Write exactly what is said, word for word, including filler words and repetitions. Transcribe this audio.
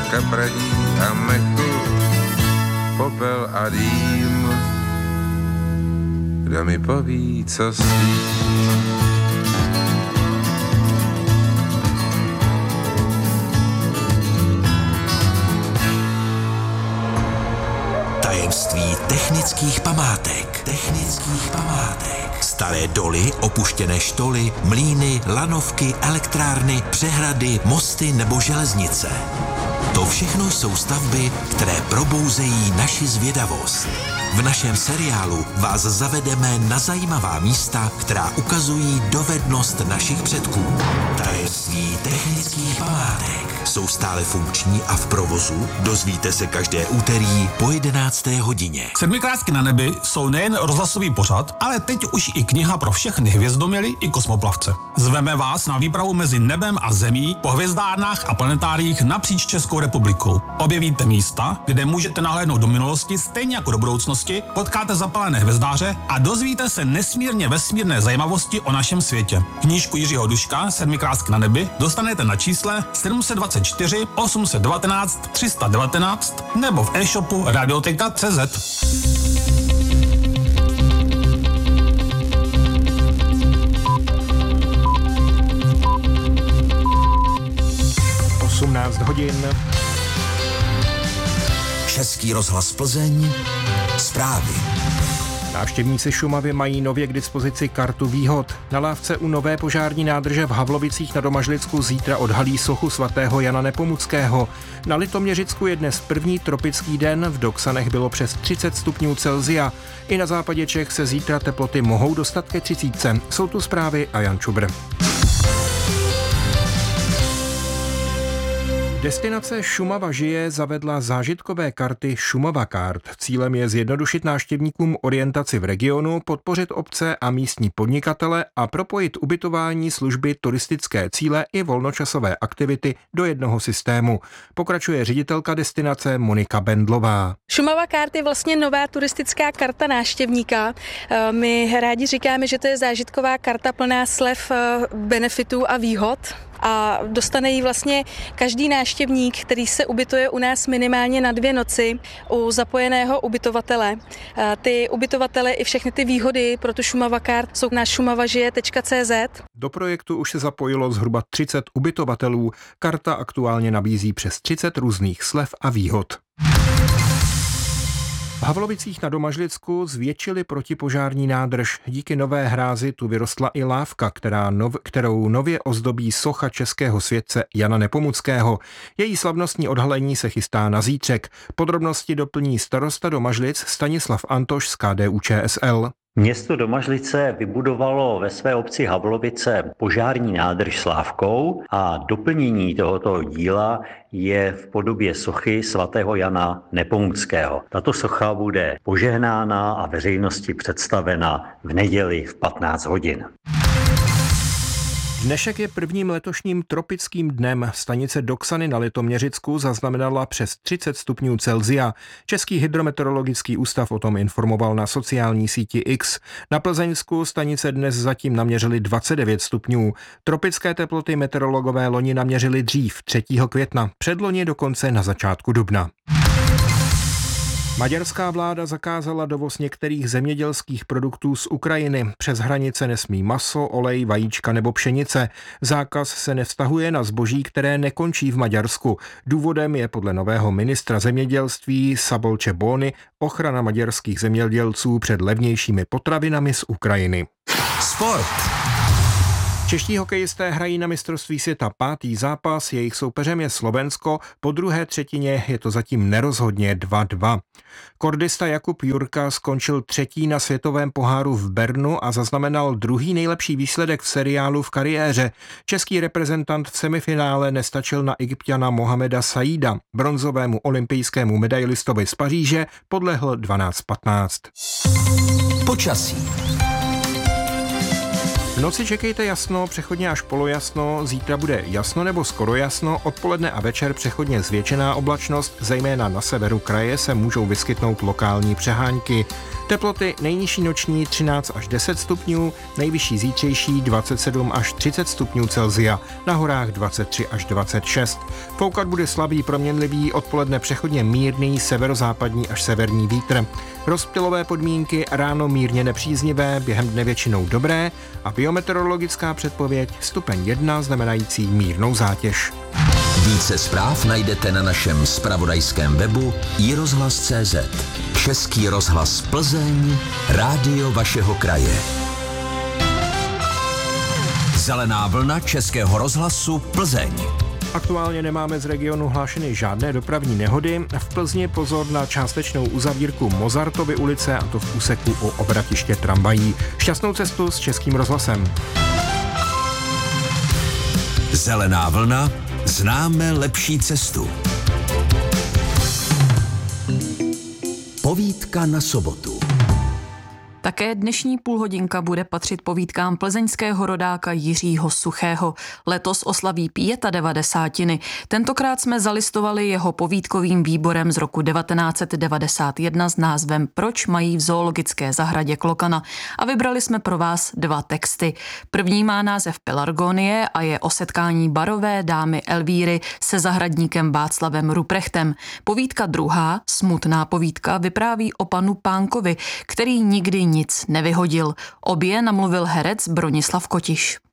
kapradí a mechu, popel a dým. Kdo mi poví, co spí? Tajemství technických památek. Technických památek. Staré doly, opuštěné štoly, mlýny, lanovky, elektrárny, přehrady, mosty nebo železnice. To všechno jsou stavby, které probouzejí naši zvědavost. V našem seriálu vás zavedeme na zajímavá místa, která ukazují dovednost našich předků. Tajemství technických památek jsou stále funkční a v provozu. Dozvíte se každé úterý po jedenácté hodině. Sedmikrásky na nebi jsou nejen rozhlasový pořad, ale teď už i kniha pro všechny hvězdoměly i kosmoplavce. Zveme vás na výpravu mezi nebem a zemí po hvězdárnách a planetáriích napříč Českou republikou. Objevíte místa, kde můžete nahlédnout do minulosti stejně jako do budoucnosti, potkáte zapalené hvězdáře a dozvíte se nesmírně vesmírné zajímavosti o našem světě. Knížku Jiřího Duška Sedmikrásky na nebi dostanete na čísle sedm set dvacet čtyři osm set devatenáct tři sta devatenáct nebo v e-shopu radioteka tečka cé zet. osmnáct hodin. Český rozhlas Plzeň. Zprávy. Návštěvníci Šumavy mají nově k dispozici kartu výhod. Na lávce u nové požární nádrže v Havlovicích na Domažlicku zítra odhalí sochu svatého Jana Nepomuckého. Na Litoměřicku je dnes první tropický den, v Doksanech bylo přes třicet stupňů Celsia. I na západě Čech se zítra teploty mohou dostat ke třicítce. Jsou tu zprávy a Jan Čubr. Destinace Šumava žije zavedla zážitkové karty Šumava Kart. Cílem je zjednodušit návštěvníkům orientaci v regionu, podpořit obce a místní podnikatele a propojit ubytování, služby, turistické cíle i volnočasové aktivity do jednoho systému. Pokračuje ředitelka destinace Monika Bendlová. Šumava Kart je vlastně nová turistická karta návštěvníka. My rádi říkáme, že to je zážitková karta plná slev, benefitů a výhod. A dostane ji vlastně každý návštěvník, který se ubytuje u nás minimálně na dvě noci u zapojeného ubytovatele. Ty ubytovatele i všechny ty výhody pro tu Šumava Kart jsou na šumavažije tečka cé zet. Do projektu už se zapojilo zhruba třicet ubytovatelů. Karta aktuálně nabízí přes třicet různých slev a výhod. V Havlovicích na Domažlicku zvětšili protipožární nádrž. Díky nové hrázi tu vyrostla i lávka, která nov, kterou nově ozdobí socha českého světce Jana Nepomuckého. Její slavnostní odhalení se chystá na zítřek. Podrobnosti doplní starosta Domažlic Stanislav Antoš z K D U Č S L. Město Domažlice vybudovalo ve své obci Havlovice požární nádrž s lávkou a doplnění tohoto díla je v podobě sochy svatého Jana Nepomuckého. Tato socha bude požehnána a veřejnosti představena v neděli v patnáct hodin. Dnešek je prvním letošním tropickým dnem. Stanice Doksany na Litoměřicku zaznamenala přes třicet stupňů Celsia. Český hydrometeorologický ústav o tom informoval na sociální síti X. Na Plzeňsku stanice dnes zatím naměřily dvacet devět stupňů. Tropické teploty meteorologové loni naměřili dřív, třetího května, předloni dokonce na začátku dubna. Maďarská vláda zakázala dovoz některých zemědělských produktů z Ukrajiny. Přes hranice nesmí maso, olej, vajíčka nebo pšenice. Zákaz se nevztahuje na zboží, které nekončí v Maďarsku. Důvodem je podle nového ministra zemědělství Szabolcse Bóny ochrana maďarských zemědělců před levnějšími potravinami z Ukrajiny. Sport. Čeští hokejisté hrají na mistrovství světa pátý zápas, jejich soupeřem je Slovensko, po druhé třetině je to zatím nerozhodně dva dva. Kordista Jakub Jurka skončil třetí na světovém poháru v Bernu a zaznamenal druhý nejlepší výsledek v seriálu v kariéře. Český reprezentant v semifinále nestačil na Egypťana Mohameda Saída. Bronzovému olympijskému medailistovi z Paříže podlehl dvanáct patnáct. Počasí. V noci čekejte jasno, přechodně až polojasno, zítra bude jasno nebo skoro jasno, odpoledne a večer přechodně zvětšená oblačnost, zejména na severu kraje se můžou vyskytnout lokální přehánky. Teploty nejnižší noční třináct až deset stupňů, nejvyšší zítřejší dvacet sedm až třicet stupňů Celsia, na horách dvacet tři až dvacet šest. Foukat bude slabý proměnlivý, odpoledne přechodně mírný severozápadní až severní vítr. Rozptylové podmínky ráno mírně nepříznivé, během dne většinou dobré a biometeorologická předpověď stupeň jedna znamenající mírnou zátěž. Více zpráv najdete na našem zpravodajském webu i rozhlas tečka cé zet. Český rozhlas Plzeň, rádio vašeho kraje. Zelená vlna Českého rozhlasu Plzeň. Aktuálně nemáme z regionu hlášeny žádné dopravní nehody. V Plzni pozor na částečnou uzavírku Mozartovy ulice, a to v úseku u obratiště tramvají. Šťastnou cestu s Českým rozhlasem. Zelená vlna, známe lepší cestu. Povídka na sobotu. Také dnešní půlhodinka bude patřit povídkám plzeňského rodáka Jiřího Suchého. Letos oslaví devadesátiny. Tentokrát jsme zalistovali jeho povídkovým výborem z roku devatenáct set devadesát jedna s názvem Proč mají v zoologické zahradě klokana a vybrali jsme pro vás dva texty. První má název Pelargonie a je o setkání barové dámy Elvíry se zahradníkem Václavem Ruprechtem. Povídka druhá, smutná povídka, vypráví o panu Pánkovi, který nikdy nic nevyhodil. Obě namluvil herec Bronislav Kotiš.